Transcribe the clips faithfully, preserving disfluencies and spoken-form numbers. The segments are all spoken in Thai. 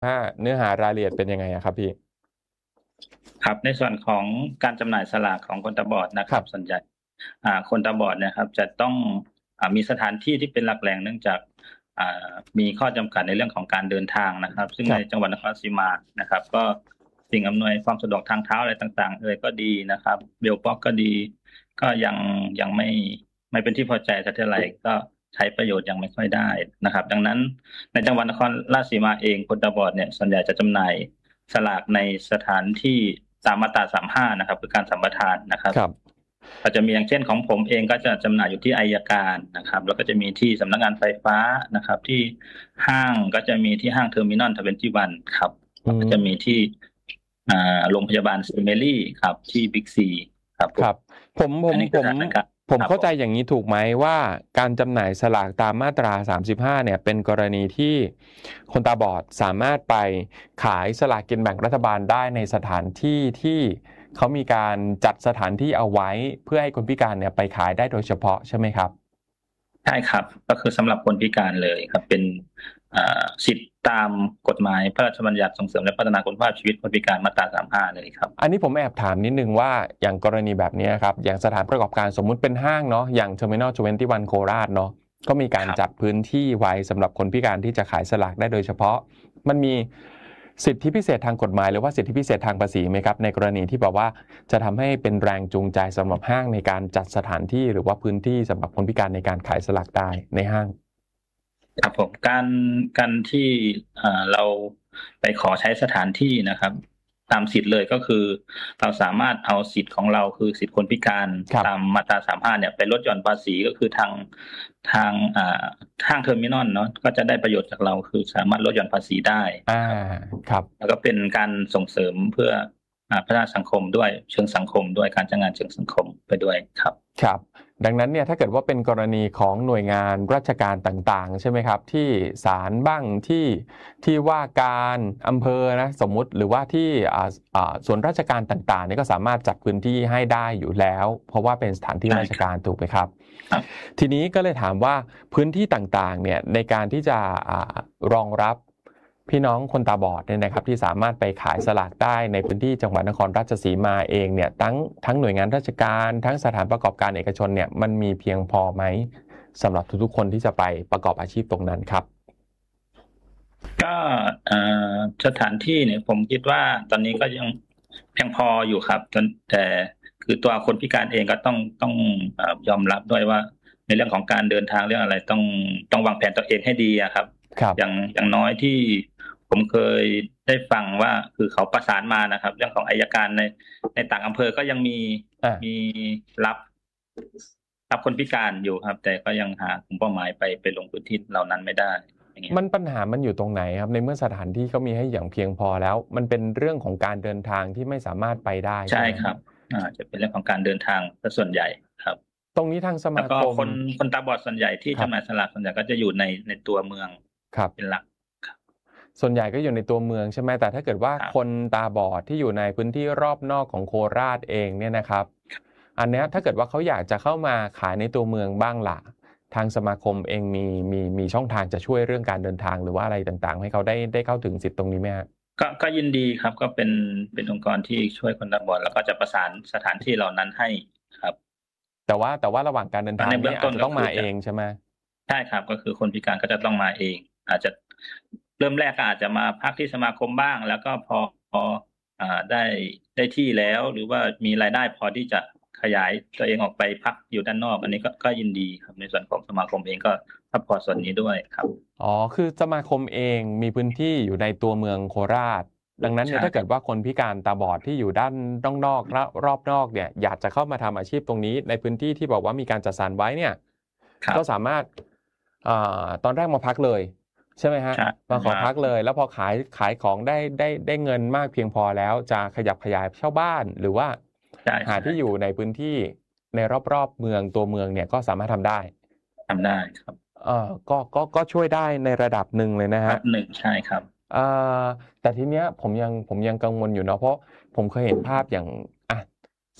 ถ้าเนื้อหารายละเอียดเป็นยังไงอะครับพี่ครับในส่วนของการจำหน่ายสลากของคนตาบอดนะคครับรับส่วนใหญ่อ่าคนตาบอดเนะครับจะต้องอ่ามีสถานที่ที่เป็นหลักแหล่งเนื่องจากอ่ามีข้อจำกัดในเรื่องของการเดินทางนะครับซึ่งในจังครับหวัดนครราชสีมานะครับก็สิ่งอำนวยความสะดวกทางเท้าอะไรต่างๆเอ่ยก็ดีนะครับเบลบ็อกก็ดีก็ยังยังไม่ไม่เป็นที่พอใจสักเท่าไหร่ก็ใช้ประโยชน์ยังไม่ค่อยได้นะครับดังนั้นในจังหวัดนครราชสีมาเองคนตาบอดเนี่ยส่วนใหญ่จะจำหน่ายสลากในสถานที่ตามมาตราสามห้านะครับคือการสัมปทานนะครับครับก็จะมีอย่างเช่นของผมเองก็จะจำหน่ายอยู่ที่อัยการนะครับแล้วก็จะมีที่สำนักงานไฟฟ้านะครับที่ห้างก็จะมีที่ห้างเทอร์มินอลทเวนตี้วันครับอืแล้วก็จะมีมที่อ่าโรงพยาบาลซิเมลี่ครับที่บิ๊กซีครับผมครับผมผอันนี้คือมผมสถานการณ์ผมครับผมเข้าใจอย่างนี้ถูกไหมว่าการจำหน่ายสลากตามมาตราสามสิบห้าเนี่ยเป็นกรณีที่คนตาบอดสามารถไปขายสลากกินแบ่งรัฐบาลได้ในสถานที่ที่เขามีการจัดสถานที่เอาไว้เพื่อให้คนพิการเนี่ยไปขายได้โดยเฉพาะใช่ไหมครับใช่ครับก็คือสำหรับคนพิการเลยครับเป็นอ่าสิทธิตามกฎหมายพระราชบัญญัติส่งเสริมและพัฒนาคุณภาพชีวิตคนพิการมาตราสามห้าเลยครับอันนี้ผมแอบถามนิดนึงว่าอย่างกรณีแบบนี้ครับอย่างสถานประกอบการสมมุติเป็นห้างเนาะอย่าง Terminal ทเวนตี้วันโคราชเนาะก็มีการจัดครับพื้นที่ไว้สำหรับคนพิการที่จะขายสลากได้โดยเฉพาะมันมีสิทธิพิเศษทางกฎหมายหรือว่าสิทธิพิเศษทางภาษีไหมครับในกรณีที่แบบว่าจะทำให้เป็นแรงจูงใจสำหรับห้างในการจัดสถานที่หรือว่าพื้นที่สำหรับคนพิการในการขายสลากได้ในห้างครับผมการการที่อ่าเราไปขอใช้สถานที่นะครับตามสิทธิ์เลยก็คือเราสามารถเอาสิทธิ์ของเราคือสิทธิคนพิการครับตามมาตราสามห้าเนี่ยไปลดหย่อนภาษีก็คือทางทางอ่าห้างเทอร์มินอลเนาะก็จะได้ประโยชน์จากเราคือสามารถลดหย่อนภาษีได้อ่าครับครับแล้วก็เป็นการส่งเสริมเพื่ออ่าพัฒนาสังคมด้วยเชิงสังคมด้วยการจ้างงานเชิงสังคมไปด้วยครับครับดังนั้นเนี่ยถ้าเกิดว่าเป็นกรณีของหน่วยงานราชการต่างๆใช่ไหมครับที่ศาลบ้างที่ที่ว่าการอำเภอนะสมมุติหรือว่าที่อ่าอ่าส่วนราชการต่างๆเนี่ยก็สามารถจัดพื้นที่ให้ได้อยู่แล้วเพราะว่าเป็นสถานที่ใช่ราชครับการถูกไหมครับครับทีนี้ก็เลยถามว่าพื้นที่ต่างๆเนี่ยในการที่จะอ่ารองรับพี่น้องคนตาบอดเนี่ยนะครับที่สามารถไปขายสลากได้ในพื้นที่จังหวัดนครราชสีมาเองเนี่ยทั้งทั้งหน่วยงานราชการทั้งสถานประกอบการเอกชนเนี่ยมันมีเพียงพอไหมสำหรับทุกๆคนที่จะไปประกอบอาชีพตรงนั้นครับก็เอ่อสถานที่เนี่ยผมคิดว่าตอนนี้ก็ยังเพียงพออยู่ครับจนแต่คือตัวคนพิการเองก็ต้องต้องเอ่อยอมรับด้วยว่าในเรื่องของการเดินทางเรื่องอะไรต้องต้องวางแผนตัวเองให้ดีอะครับครับอย่างอย่างน้อยที่ผมเคยได้ฟังว่าคือเขาประสานมานะครับเรื่องของอัยการในในต่างอำเภอก็ยังมีอ่ามีรับรับคนพิการอยู่ครับแต่ก็ยังหากลุ่มเป้าหมายไปไปลงพื้นที่เหล่านั้นไม่ได้อย่างเงี้ยมันปัญหามันอยู่ตรงไหนครับในเมื่อสถานที่เขามีให้อย่างเพียงพอแล้วมันเป็นเรื่องของการเดินทางที่ไม่สามารถไปได้ใช่ใช่ไหมครับอ่าจะเป็นเรื่องของการเดินทางซะส่วนใหญ่ครับตรงนี้ทางสแล้วก็มาคมคนคนตาบอดส่วนใหญ่ที่ครับจำหน่ายสลากส่วนใหญ่ก็จะอยู่ในในตัวเมืองครับเป็นหลักส่วนใหญ่ก็อยู่ในตัวเมืองใช่ไหมแต่ถ้าเกิดว่าครับคนตาบอดที่อยู่ในพื้นที่รอบนอกของโคราชเองเนี่ยนะครับอันเนี้ยถ้าเกิดว่าเขาอยากจะเข้ามาขายในตัวเมืองบ้างล่ะทางสมาคมเองมีมีมีช่องทางจะช่วยเรื่องการเดินทางหรือว่าอะไรต่างๆให้เขาได้ได้เข้าถึงสิทธิ์ตรงนี้ไหมฮะก็ก็ยินดีครับก็เป็นเป็นองค์กรที่ช่วยคนตาบอดแล้วก็จะประสานสถานที่เหล่านั้นให้ครับแต่ว่าแต่ว่าระหว่างการเดินก็ทางในเบื้องต้นนี่อาจจะต้องมาเอก็คือจะงใช่ไหมใช่ครับก็คือคนพิการก็จะต้องมาเองอาจจะเริ่มแรกก็อาจจะมาพักที่สมาคมบ้างแล้วก็พอพออ่าได้ได้ที่แล้วหรือว่ามีรายได้พอที่จะขยายตัวเองออกไปพักอยู่ด้านนอกอันนี้ก็ก็ยินดีครับในส่วนของสมาคมเองก็ซัพพอร์ตส่วนนี้ด้วยครับอ๋อคือสมาคมเองมีพื้นที่อยู่ในตัวเมืองโคราชดังนั้นเนี่ยใช่ถ้าเกิดว่าคนพิการตาบอดที่อยู่ด้านนอกๆและรอบนอกเนี่ยอยากจะเข้ามาทำอาชีพตรงนี้ในพื้นที่ที่บอกว่ามีการจัดสรรไว้เนี่ยครับก็สามารถอ่าตอนแรกมาพักเลยใช่ไหมฮะใช่มาขอมาพักเลยแล้วพอขายขายของได้ได้ได้เงินมากเพียงพอแล้วจะขยับขยายเช่าบ้านหรือว่าใช่หาใช่ที่อยู่ในพื้นที่ในรอบๆเมืองตัวเมืองเนี่ยก็สามารถทำได้ทำได้ครับเอ่อก็ก็ก็ช่วยได้ในระดับหนึ่งเลยนะฮะครับหนึ่งใช่ครับเอ่อแต่ทีเนี้ยผมยังผมยังกังวลอยู่เนาะเพราะผมเคยเห็นภาพอย่างอ่ะ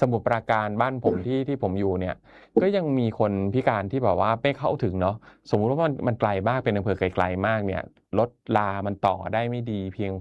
สมุทรปราการบ้านผมที่ที่ผมอยู่เนี่ยก็ยังมีคนพิการที่แบบว่าไม่เข้าถึงเนาะสมมุติว่ามันมันไกลมากเป็นอำเภอไกลๆมากเนี่ยรถลามันต่อได้ไม่ดีเพียง